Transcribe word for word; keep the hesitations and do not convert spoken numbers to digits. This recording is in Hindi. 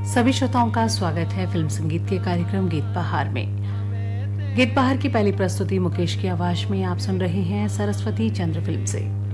सभी श्रोताओं का स्वागत है फिल्म संगीत के कार्यक्रम गीत बहार में। गीत बहार की पहली प्रस्तुति मुकेश की आवाज में आप सुन रहे हैं सरस्वती चंद्र फिल्म से।